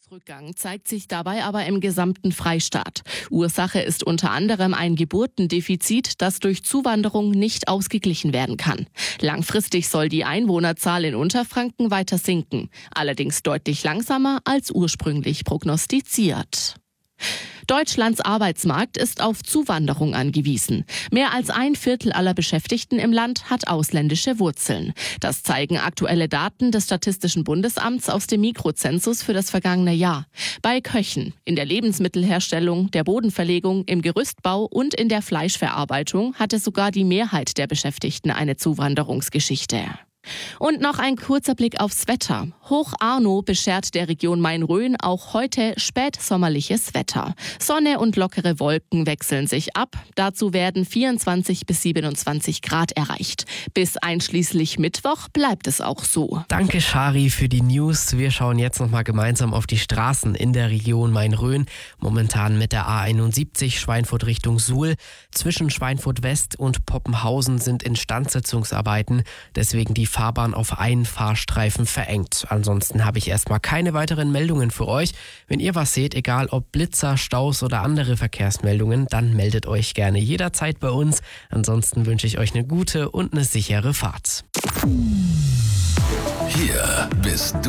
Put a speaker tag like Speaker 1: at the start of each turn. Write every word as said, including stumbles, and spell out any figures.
Speaker 1: Rückgang zeigt sich dabei aber im gesamten Freistaat. Ursache ist unter anderem ein Geburtendefizit, das durch Zuwanderung nicht ausgeglichen werden kann. Langfristig soll die Einwohnerzahl in Unterfranken weiter sinken, allerdings deutlich langsamer als ursprünglich prognostiziert. Deutschlands Arbeitsmarkt ist auf Zuwanderung angewiesen. Mehr als ein Viertel aller Beschäftigten im Land hat ausländische Wurzeln. Das zeigen aktuelle Daten des Statistischen Bundesamts aus dem Mikrozensus für das vergangene Jahr. Bei Köchen, in der Lebensmittelherstellung, der Bodenverlegung, im Gerüstbau und in der Fleischverarbeitung hatte sogar die Mehrheit der Beschäftigten eine Zuwanderungsgeschichte. Und noch ein kurzer Blick aufs Wetter. Hoch Arno beschert der Region Main-Rhön auch heute spätsommerliches Wetter. Sonne und lockere Wolken wechseln sich ab. Dazu werden vierundzwanzig bis siebenundzwanzig Grad erreicht. Bis einschließlich Mittwoch bleibt es auch so.
Speaker 2: Danke, Shari, für die News. Wir schauen jetzt noch mal gemeinsam auf die Straßen in der Region Main-Rhön. Momentan mit der A einundsiebzig Schweinfurt Richtung Suhl. Zwischen Schweinfurt West und Poppenhausen sind Instandsetzungsarbeiten. Deswegen die Fahrbahn auf einen Fahrstreifen verengt. Ansonsten habe ich erstmal keine weiteren Meldungen für euch. Wenn ihr was seht, egal ob Blitzer, Staus oder andere Verkehrsmeldungen, dann meldet euch gerne jederzeit bei uns. Ansonsten wünsche ich euch eine gute und eine sichere Fahrt.
Speaker 3: Hier bist du.